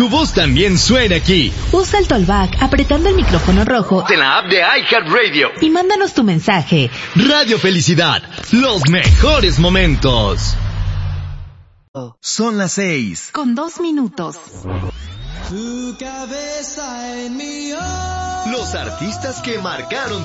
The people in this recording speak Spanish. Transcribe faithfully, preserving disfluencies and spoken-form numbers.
tu voz también suena aquí. Usa el Tollback apretando el micrófono rojo En la app de iHeartRadio. y mándanos tu mensaje. Radio Felicidad, los mejores momentos. Son las seis. Con dos minutos. Tu cabeza en mi ojo. Los artistas que marcaron